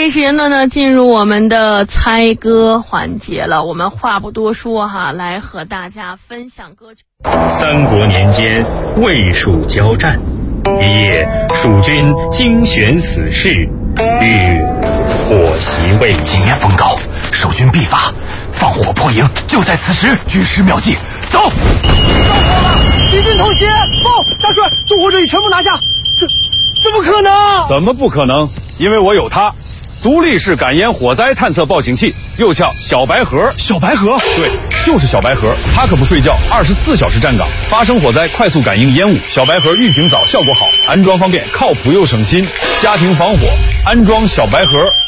这时间段呢，进入我们的猜歌环节了。我们话不多说哈，来和大家分享歌曲。 三国年间，魏蜀交战，一夜蜀军惊选死士，欲火袭魏。 今夜风高，守军必发，放火破营，就在此时。军师妙计，走！着火了！敌军偷袭！报，大帅，纵火这里全部拿下！怎么可能？ 怎么不可能？因为我有它。独立式感烟火灾探测报警器，又叫小白盒。 小白盒？ 对，就是小白盒。它可不睡觉，24小时站岗，发生火灾快速感应烟雾。小白盒预警早，效果好，安装方便，靠谱又省心。家庭防火，安装小白盒